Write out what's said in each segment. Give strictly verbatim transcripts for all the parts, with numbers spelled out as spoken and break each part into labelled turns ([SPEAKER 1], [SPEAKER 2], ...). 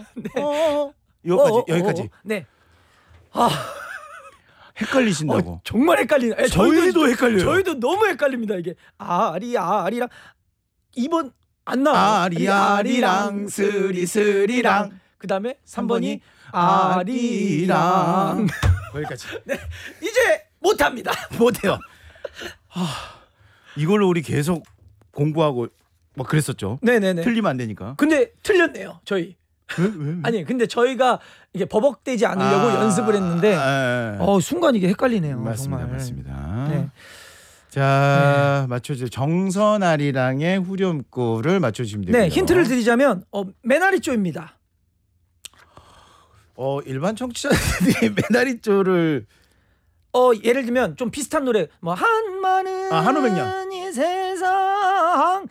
[SPEAKER 1] 네. 어,
[SPEAKER 2] 여기까지
[SPEAKER 1] 어,
[SPEAKER 2] 여기까지.
[SPEAKER 1] 어, 어. 네. 아,
[SPEAKER 2] 헷갈리신다고.
[SPEAKER 1] 어, 정말 헷갈리네. 에,
[SPEAKER 2] 저희도 헷갈려요.
[SPEAKER 1] 저희도 너무 헷갈립니다 이게. 아리 아리랑 이 번 안 나와요.
[SPEAKER 2] 아리 아리랑 스리 스리랑.
[SPEAKER 1] 그다음에 삼 번이
[SPEAKER 2] 아리랑.
[SPEAKER 1] 아리랑.
[SPEAKER 2] 거기까지.
[SPEAKER 1] 네. 이제 못 합니다.
[SPEAKER 2] 못해요. 하, 이걸로 우리 계속 공부하고 막 그랬었죠.
[SPEAKER 1] 네네네.
[SPEAKER 2] 틀리면 안 되니까.
[SPEAKER 1] 근데 틀렸네요 저희.
[SPEAKER 2] 왜, 왜, 왜?
[SPEAKER 1] 아니 근데 저희가 이게 버벅대지 않으려고
[SPEAKER 2] 아,
[SPEAKER 1] 연습을 했는데
[SPEAKER 2] 아,
[SPEAKER 1] 어 순간 이게 헷갈리네요.
[SPEAKER 2] 맞습니다,
[SPEAKER 1] 정말.
[SPEAKER 2] 맞습니다.
[SPEAKER 1] 네.
[SPEAKER 2] 자, 맞춰주세요. 정선아리랑의 후렴구를 맞춰주시면 되고요.
[SPEAKER 1] 네, 힌트를 드리자면 어, 메나리쪼입니다.
[SPEAKER 2] 어, 일반 청취자들이 메나리쪼를
[SPEAKER 1] 어 예를 들면 좀 비슷한 노래 뭐 한마는
[SPEAKER 2] 아, 한오백년.
[SPEAKER 1] 이 세상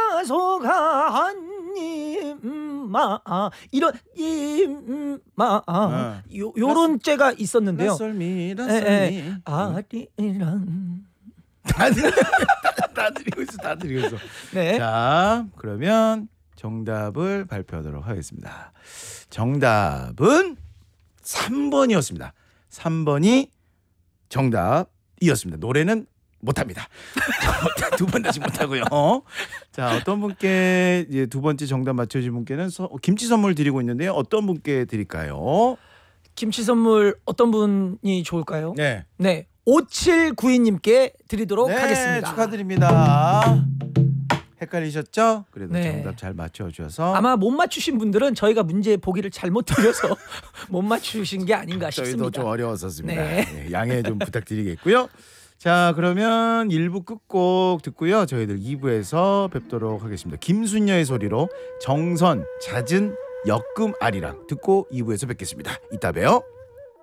[SPEAKER 1] 야속한 임마 이런 임마
[SPEAKER 2] 어.
[SPEAKER 1] 요 요런 째가 있었는데요.
[SPEAKER 2] 라솔미
[SPEAKER 1] 예,
[SPEAKER 2] 라솔미.
[SPEAKER 1] 예. 아리랑
[SPEAKER 2] 다 드리고 다 드리고 있어, 다 드리고 있어.
[SPEAKER 1] 네.
[SPEAKER 2] 자, 그러면 정답을 발표하도록 하겠습니다. 정답은 삼 번이었습니다. 삼 번이 정답이었습니다. 노래는 못합니다. 두 번 다시 못하고요. 자, 어떤 분께 이제 두 번째 정답 맞춰주신 분께는 서, 김치 선물 드리고 있는데요. 어떤 분께 드릴까요?
[SPEAKER 1] 김치 선물 어떤 분이 좋을까요?
[SPEAKER 2] 네,
[SPEAKER 1] 네. 오칠구이 님께 드리도록
[SPEAKER 2] 네,
[SPEAKER 1] 하겠습니다.
[SPEAKER 2] 축하드립니다. 헷갈리셨죠? 그래도
[SPEAKER 1] 네.
[SPEAKER 2] 정답 잘 맞춰주셔서
[SPEAKER 1] 아마 못 맞추신 분들은 저희가 문제 보기를 잘못 드려서 못 맞추신 게 아닌가
[SPEAKER 2] 저희도
[SPEAKER 1] 싶습니다.
[SPEAKER 2] 좀 어려웠었습니다.
[SPEAKER 1] 네.
[SPEAKER 2] 네, 양해 좀 부탁드리겠고요. 자, 그러면 일 부 끝곡 듣고요. 저희들 이 부에서 뵙도록 하겠습니다. 김순녀의 소리로 정선 잦은 역금 아리랑 듣고 이 부에서 뵙겠습니다. 이따 봬요.